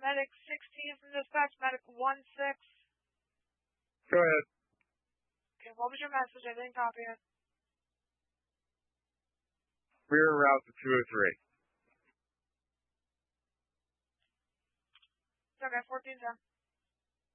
Medic 16 from dispatch, Medic 16. Go ahead. Okay, what was your message? I didn't copy it. Rear route to 203. It's okay, 14-10.